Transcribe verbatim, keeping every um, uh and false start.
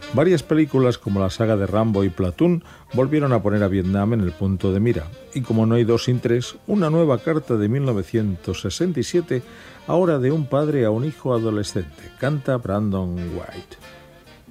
Varias películas como la saga de Rambo y Platoon volvieron a poner a Vietnam en el punto de mira. Y como no hay dos sin tres, una nueva carta de mil novecientos sesenta y siete, ahora de un padre a un hijo adolescente, canta Brandon White.